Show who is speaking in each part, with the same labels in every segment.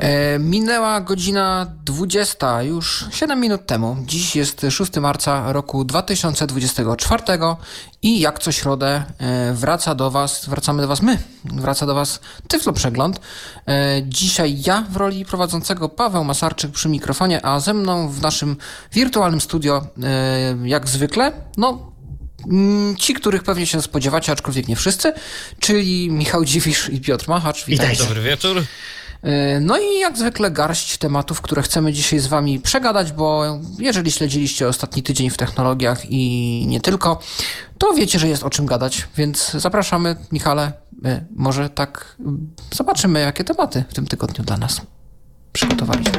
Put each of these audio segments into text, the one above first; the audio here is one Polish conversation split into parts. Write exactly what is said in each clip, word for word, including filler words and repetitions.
Speaker 1: E, minęła godzina dwudziesta, już siedem minut temu. Dziś jest szóstego marca roku dwa tysiące dwudziestego czwartego i jak co środę e, wraca do Was, wracamy do Was my, wraca do Was Tyflo Przegląd. E, dzisiaj ja w roli prowadzącego, Paweł Masarczyk przy mikrofonie, a ze mną w naszym wirtualnym studio e, jak zwykle, no ci, których pewnie się spodziewacie, aczkolwiek nie wszyscy, czyli Michał Dziwisz i Piotr Machacz.
Speaker 2: Witajcie. Dobry wieczór.
Speaker 1: No i jak zwykle garść tematów, które chcemy dzisiaj z Wami przegadać, bo jeżeli śledziliście ostatni tydzień w technologiach i nie tylko, to wiecie, że jest o czym gadać, więc zapraszamy. Michale, może tak zobaczymy, jakie tematy w tym tygodniu dla nas przygotowaliśmy.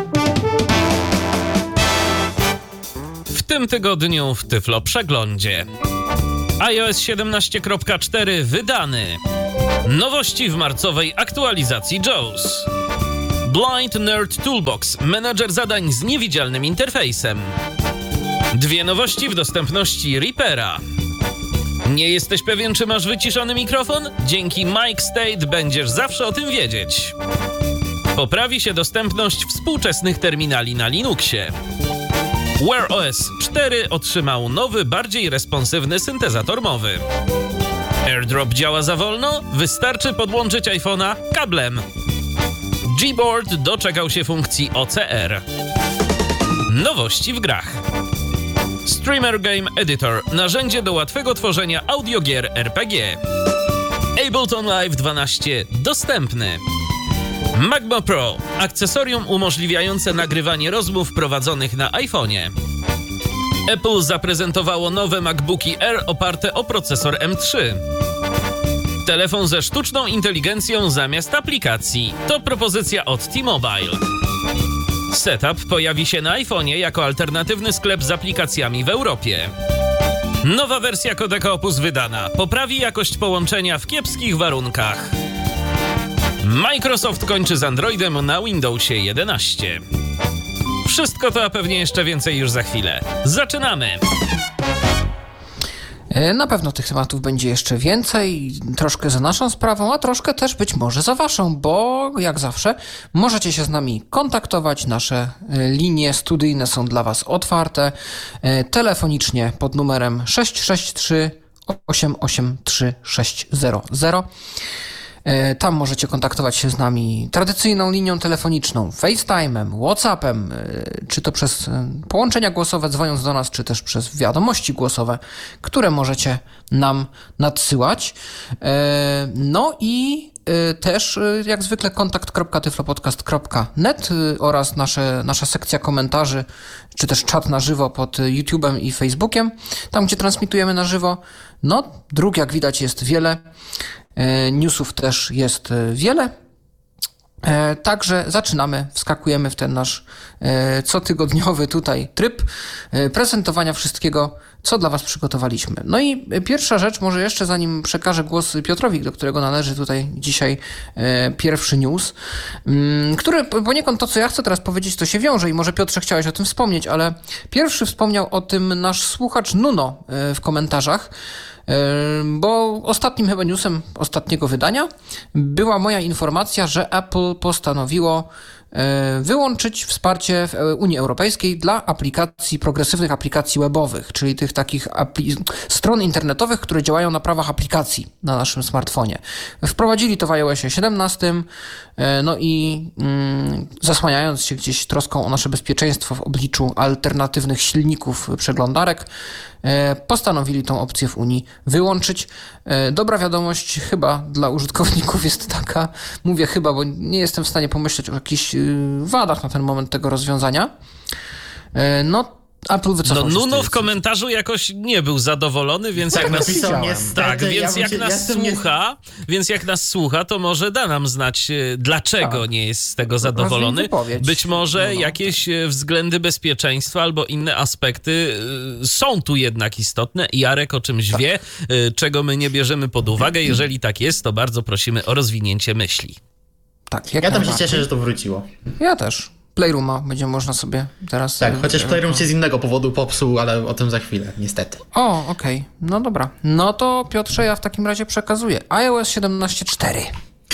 Speaker 2: W tym tygodniu w Tyflo Przeglądzie iOS siedemnaście kropka cztery wydany. Nowości w marcowej aktualizacji JAWS. Blind Nerd Toolbox, menadżer zadań z niewidzialnym interfejsem. Dwie nowości w dostępności Reapera. Nie jesteś pewien, czy masz wyciszony mikrofon? Dzięki Mic State będziesz zawsze o tym wiedzieć. Poprawi się dostępność współczesnych terminali na Linuxie. Wear O S cztery otrzymał nowy, bardziej responsywny syntezator mowy. AirDrop działa za wolno? Wystarczy podłączyć iPhone'a kablem. Gboard doczekał się funkcji O C R. Nowości w grach. Streamer Game Editor, narzędzie do łatwego tworzenia audiogier R P G. Ableton Live dwanaście dostępny. Magma Pro, akcesorium umożliwiające nagrywanie rozmów prowadzonych na iPhone'ie. Apple zaprezentowało nowe MacBooki Air oparte o procesor M trzy. Telefon ze sztuczną inteligencją zamiast aplikacji. To propozycja od T-Mobile. Setup pojawi się na iPhone'ie jako alternatywny sklep z aplikacjami w Europie. Nowa wersja kodeka Opus wydana. Poprawi jakość połączenia w kiepskich warunkach. Microsoft kończy z Androidem na Windowsie jedenaście. Wszystko to, a pewnie jeszcze więcej już za chwilę. Zaczynamy!
Speaker 1: Na pewno tych tematów będzie jeszcze więcej, troszkę za naszą sprawą, a troszkę też być może za waszą, bo jak zawsze możecie się z nami kontaktować, nasze linie studyjne są dla was otwarte, telefonicznie pod numerem sześć sześć trzy osiem osiem trzy sześć zero zero. Tam możecie kontaktować się z nami tradycyjną linią telefoniczną, FaceTime'em, WhatsAppem, czy to przez połączenia głosowe dzwoniąc do nas, czy też przez wiadomości głosowe, które możecie nam nadsyłać. No i też jak zwykle kontakt kropka tyflopodcast kropka net oraz nasze, nasza sekcja komentarzy, czy też czat na żywo pod YouTube'em i Facebookiem, tam gdzie transmitujemy na żywo. No, dróg jak widać jest wiele. Newsów też jest wiele. Także zaczynamy, wskakujemy w ten nasz cotygodniowy tutaj tryb prezentowania wszystkiego, co dla was przygotowaliśmy. No i pierwsza rzecz, może jeszcze zanim przekażę głos Piotrowi, do którego należy tutaj dzisiaj pierwszy news, który poniekąd to, co ja chcę teraz powiedzieć, to się wiąże i może Piotrze chciałeś o tym wspomnieć, ale pierwszy wspomniał o tym nasz słuchacz Nuno w komentarzach, bo ostatnim chyba newsem ostatniego wydania była moja informacja, że Apple postanowiło wyłączyć wsparcie w Unii Europejskiej dla aplikacji, progresywnych aplikacji webowych, czyli tych takich apli- stron internetowych, które działają na prawach aplikacji na naszym smartfonie. Wprowadzili to w iOSie siedemnastym, no i mm, zasłaniając się gdzieś troską o nasze bezpieczeństwo w obliczu alternatywnych silników przeglądarek, postanowili tą opcję w Unii wyłączyć. Dobra wiadomość chyba dla użytkowników jest taka, mówię chyba, bo nie jestem w stanie pomyśleć o jakichś wadach na ten moment tego rozwiązania. No, Apple wycofał
Speaker 2: No
Speaker 1: się
Speaker 2: Nuno w komentarzu jakoś nie był zadowolony, więc jak nas tak, więc
Speaker 3: ja
Speaker 2: jak
Speaker 3: się,
Speaker 2: nas
Speaker 3: ja
Speaker 2: słucha, nie... więc jak nas słucha, to może da nam znać, dlaczego tak. nie jest z tego zadowolony. Być może no, jakieś tak. względy bezpieczeństwa albo inne aspekty są tu jednak istotne i Jarek o czymś tak. wie, czego my nie bierzemy pod uwagę. Jeżeli tak jest, to bardzo prosimy o rozwinięcie myśli.
Speaker 1: Tak,
Speaker 3: ja tam się cieszę, że to wróciło.
Speaker 1: Ja też. Playrooma będzie można sobie teraz...
Speaker 3: Tak, chociaż Playroom się z innego powodu popsuł, ale o tym za chwilę, niestety.
Speaker 1: O, okej. Okay. No dobra. No to Piotrze, ja w takim razie przekazuję. iOS siedemnaście cztery.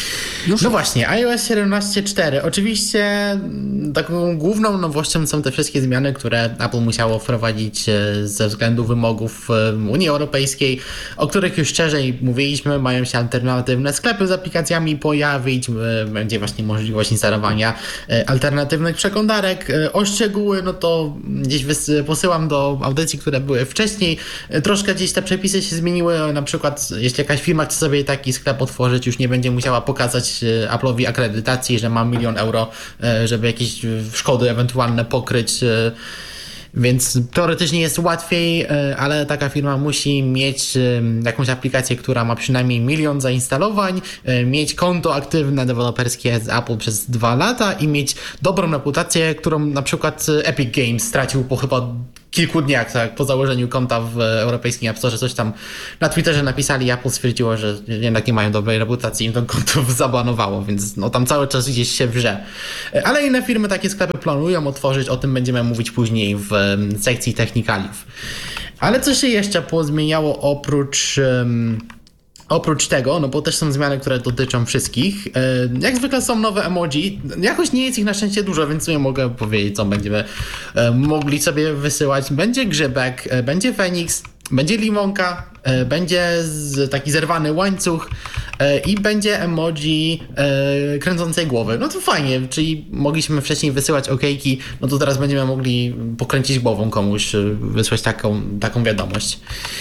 Speaker 1: Już
Speaker 3: No
Speaker 1: jest.
Speaker 3: właśnie, iOS siedemnaście cztery. Oczywiście mm, taką główną nowością są te wszystkie zmiany, które Apple musiało wprowadzić e, ze względu wymogów e, Unii Europejskiej, o których już szerzej mówiliśmy. Mają się alternatywne sklepy z aplikacjami pojawić, e, będzie właśnie możliwość instalowania e, alternatywnych przeglądarek. E, o szczegóły, no to gdzieś wys- posyłam do audycji, które były wcześniej. E, troszkę gdzieś te przepisy się zmieniły, na przykład jeśli jakaś firma chce sobie taki sklep otworzyć, już nie będzie musiała pokazać Apple'owi akredytacji, że ma milion euro, żeby jakieś szkody ewentualne pokryć. Więc teoretycznie jest łatwiej, ale taka firma musi mieć jakąś aplikację, która ma przynajmniej milion zainstalowań, mieć konto aktywne deweloperskie z Apple przez dwa lata i mieć dobrą reputację, którą na przykład Epic Games stracił po chyba kilku dniach, tak, po założeniu konta w europejskim App Store, coś tam na Twitterze napisali, Apple stwierdziło, że jednak nie mają dobrej reputacji i to konto zabanowało, więc no tam cały czas gdzieś się wrze. Ale inne firmy takie sklepy planują otworzyć, o tym będziemy mówić później w sekcji technikaliów. Ale co się jeszcze pozmieniało oprócz... Um, Oprócz tego, no bo też są zmiany, które dotyczą wszystkich. Jak zwykle są nowe emoji. Jakoś nie jest ich na szczęście dużo, więc nie mogę powiedzieć, co będziemy mogli sobie wysyłać. Będzie grzybek, będzie Feniks, będzie limonka, będzie taki zerwany łańcuch i będzie emoji kręcącej głowy. No to fajnie, czyli mogliśmy wcześniej wysyłać okejki, no to teraz będziemy mogli pokręcić głową komuś, wysłać taką, taką wiadomość.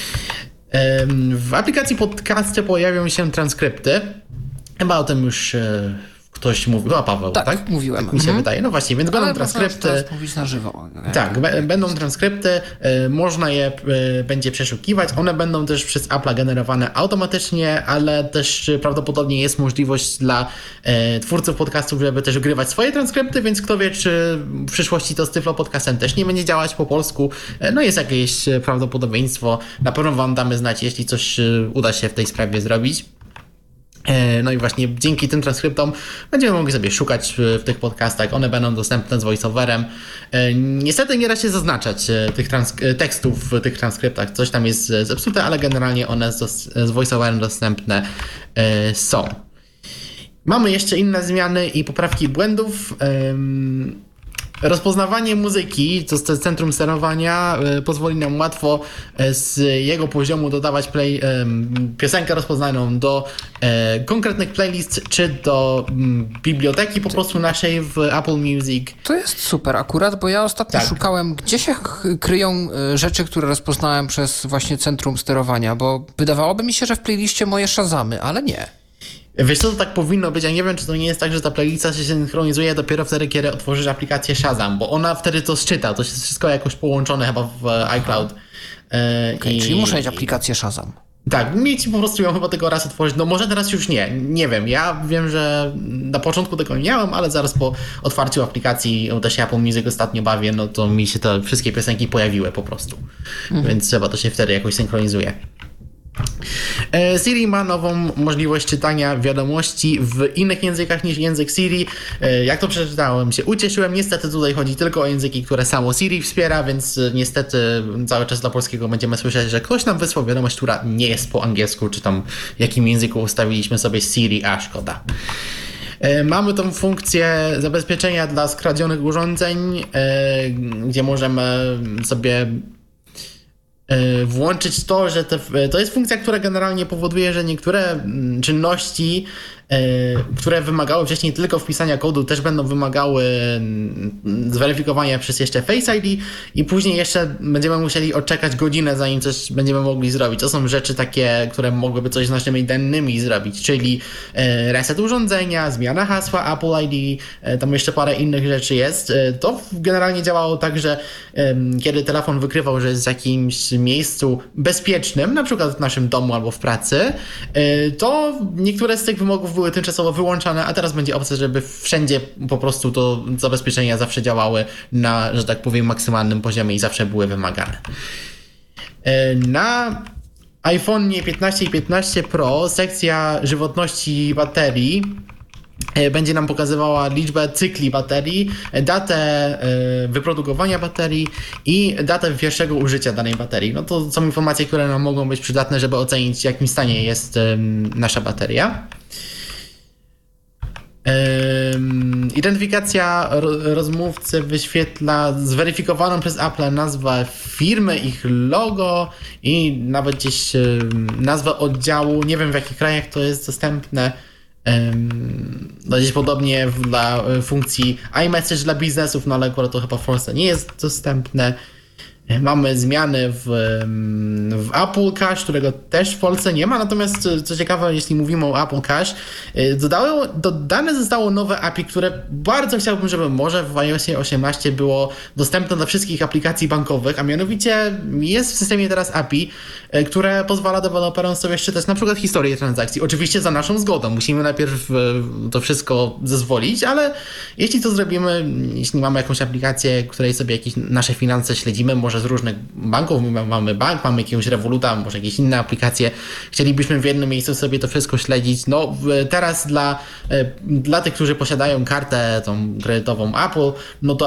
Speaker 3: W aplikacji podcasty pojawią się transkrypty. Chyba o tym już ktoś mówił, chyba Paweł, tak?
Speaker 1: Tak, mówiłem.
Speaker 3: Tak mi się
Speaker 1: mhm.
Speaker 3: wydaje. No właśnie, więc będą
Speaker 1: Ale
Speaker 3: transkrypty.
Speaker 1: teraz mówić na żywo.
Speaker 3: Tak, b- będą transkrypty, y, można je y, będzie przeszukiwać. One będą też przez Apple'a generowane automatycznie, ale też y, prawdopodobnie jest możliwość dla y, twórców podcastów, żeby też grywać swoje transkrypty, więc kto wie, czy w przyszłości to z Tyflo Podcastem też nie będzie działać po polsku. Y, no jest jakieś y, prawdopodobieństwo. Na pewno wam damy znać, jeśli coś y, uda się w tej sprawie zrobić. No i właśnie dzięki tym transkryptom będziemy mogli sobie szukać w tych podcastach. One będą dostępne z voiceoverem. Niestety nie da się zaznaczać tych trans- tekstów w tych transkryptach. Coś tam jest zepsute, ale generalnie one z, z voiceoverem dostępne są. Mamy jeszcze inne zmiany i poprawki błędów. Rozpoznawanie muzyki, to jest centrum sterowania, y, pozwoli nam łatwo y, z jego poziomu dodawać play, y, piosenkę rozpoznaną do y, konkretnych playlist, czy do y, biblioteki po prostu naszej w Apple Music.
Speaker 1: To jest super akurat, bo ja ostatnio
Speaker 3: Tak.
Speaker 1: szukałem, gdzie się ch- kryją y, rzeczy, które rozpoznałem przez właśnie centrum sterowania, bo wydawałoby mi się, że w playliście moje Shazamy, ale nie.
Speaker 3: Wiesz co, to tak powinno być, a nie wiem, czy to nie jest tak, że ta playlista się synchronizuje dopiero wtedy, kiedy otworzysz aplikację Shazam, bo ona wtedy to szczyta, to jest wszystko jakoś połączone chyba w iCloud. E,
Speaker 1: Okay,
Speaker 3: i...
Speaker 1: Czyli muszę mieć aplikację Shazam.
Speaker 3: Tak, mieć po prostu ją chyba tylko raz otworzyć, no może teraz już nie, nie wiem, ja wiem, że na początku tego nie miałem, ale zaraz po otwarciu aplikacji, bo też się Apple Music ostatnio bawię, no to mi się te wszystkie piosenki pojawiły po prostu, mhm. więc chyba to się wtedy jakoś synchronizuje. Siri ma nową możliwość czytania wiadomości w innych językach niż język Siri. Jak to przeczytałem, się ucieszyłem. Niestety tutaj chodzi tylko o języki, które samo Siri wspiera, więc niestety cały czas dla polskiego będziemy słyszeć, że ktoś nam wysłał wiadomość, która nie jest po angielsku, czy tam w jakim języku ustawiliśmy sobie Siri, a szkoda. Mamy tą funkcję zabezpieczenia dla skradzionych urządzeń, gdzie możemy sobie włączyć to, że te, to jest funkcja, która generalnie powoduje, że niektóre czynności, które wymagały wcześniej tylko wpisania kodu, też będą wymagały zweryfikowania przez jeszcze Face I D i później jeszcze będziemy musieli odczekać godzinę, zanim coś będziemy mogli zrobić. To są rzeczy takie, które mogłyby coś z naszymi danymi zrobić, czyli reset urządzenia, zmiana hasła Apple I D, tam jeszcze parę innych rzeczy jest. To generalnie działało tak, że kiedy telefon wykrywał, że jest w jakimś miejscu bezpiecznym, na przykład w naszym domu albo w pracy, to niektóre z tych wymogów były tymczasowo wyłączane, a teraz będzie opcja, żeby wszędzie po prostu to zabezpieczenia zawsze działały na, że tak powiem, maksymalnym poziomie i zawsze były wymagane. Na iPhone piętnaście i piętnaście Pro sekcja żywotności baterii będzie nam pokazywała liczbę cykli baterii, datę wyprodukowania baterii i datę pierwszego użycia danej baterii. No to są informacje, które nam mogą być przydatne, żeby ocenić, w jakim stanie jest nasza bateria. Ym, identyfikacja ro- rozmówcy wyświetla zweryfikowaną przez Apple nazwę firmy, ich logo i nawet gdzieś ym, nazwę oddziału. Nie wiem, w jakich krajach to jest dostępne. Ym, no gdzieś podobnie w- dla y, funkcji iMessage dla biznesów, no ale akurat to chyba w Polsce nie jest dostępne. Mamy zmiany w, w Apple Cash, którego też w Polsce nie ma, natomiast co ciekawe, jeśli mówimy o Apple Cash, dodało, dodane zostało nowe A P I, które bardzo chciałbym, żeby może w iOSie osiemnaście było dostępne dla wszystkich aplikacji bankowych, a mianowicie jest w systemie teraz A P I, które pozwala deweloperom sobie szczytać na przykład historię transakcji. Oczywiście za naszą zgodą. Musimy najpierw to wszystko zezwolić, ale jeśli to zrobimy, jeśli mamy jakąś aplikację, której sobie jakieś nasze finanse śledzimy, może z różnych banków, my mamy bank, mamy jakiegoś Revoluta, może jakieś inne aplikacje, chcielibyśmy w jednym miejscu sobie to wszystko śledzić. No teraz dla, dla tych, którzy posiadają kartę tą kredytową Apple, no to